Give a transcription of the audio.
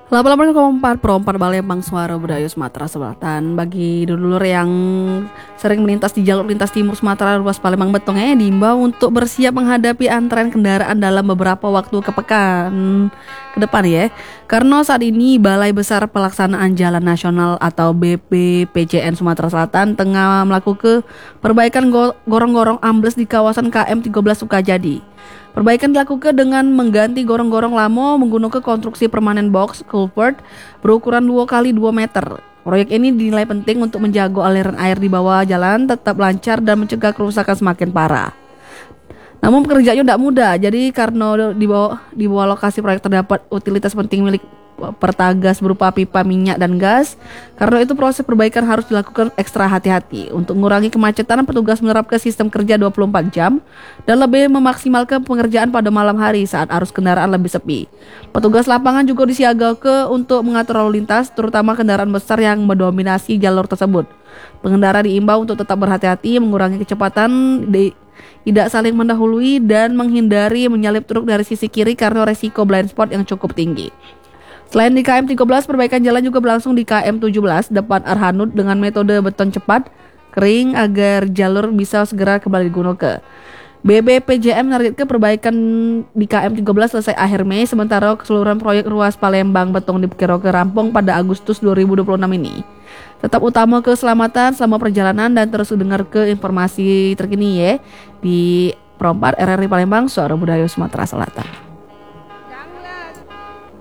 Laporan keempat Perompat Palembang Suara Budaya Sumatera Selatan. Bagi dulur yang sering melintas di jalur lintas timur Sumatera ruas Palembang Betongnya diimbau untuk bersiap menghadapi antrean kendaraan dalam beberapa waktu ke pekan ke depan ya. Karena saat ini Balai Besar Pelaksanaan Jalan Nasional atau BPPJN Sumatera Selatan tengah melakukan perbaikan gorong-gorong ambles di kawasan KM 13 Sukajadi. Perbaikan dilakukan dengan mengganti gorong-gorong lama menggunakan konstruksi permanen box culvert berukuran 2 kali 2 meter. Proyek ini dinilai penting untuk menjaga aliran air di bawah jalan tetap lancar dan mencegah kerusakan semakin parah. Namun pekerjaannya tidak mudah, jadi karena di bawah lokasi proyek terdapat utilitas penting milik Pertagas berupa pipa minyak dan gas. Karena itu proses perbaikan harus dilakukan ekstra hati-hati. Untuk mengurangi kemacetan, petugas menerapkan sistem kerja 24 jam dan lebih memaksimalkan pengerjaan pada malam hari saat arus kendaraan lebih sepi. Petugas lapangan juga disiagakan untuk mengatur lalu lintas, terutama kendaraan besar yang mendominasi jalur tersebut. Pengendara diimbau untuk tetap berhati-hati, mengurangi kecepatan, tidak saling mendahului, dan menghindari menyalip truk dari sisi kiri karena resiko blind spot yang cukup tinggi. Selain di KM 13, perbaikan jalan juga berlangsung di KM 17 depan Arhanud dengan metode beton cepat kering agar jalur bisa segera kembali digunakan. BBPJM menargetkan perbaikan di KM 13 selesai akhir Mei, sementara keseluruhan proyek ruas Palembang Betong diperkirakan rampung pada Agustus 2026 ini. Tetap utama keselamatan selama perjalanan dan terus dengar ke informasi terkini ya di Perompat RRI Palembang Suara Budaya Sumatera Selatan.